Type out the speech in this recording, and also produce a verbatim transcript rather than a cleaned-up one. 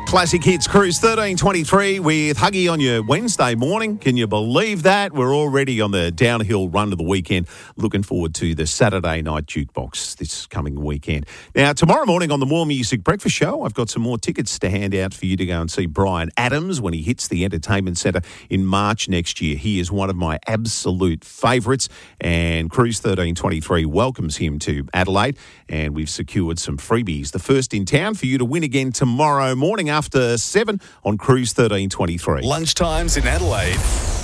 Classic Hits Cruise thirteen twenty-three with Huggy on your Wednesday morning. Can you believe that? We're already on the downhill run to the weekend. Looking forward to the Saturday night jukebox this coming weekend. Now, tomorrow morning on the More Music Breakfast Show, I've got some more tickets to hand out for you to go and see Bryan Adams when he hits the Entertainment Centre in March next year. He is one of my absolute favourites, and Cruise thirteen twenty-three welcomes him to Adelaide, and we've secured some freebies. The first in town for you to win again tomorrow morning after seven on Cruise thirteen twenty-three. Lunchtimes in Adelaide.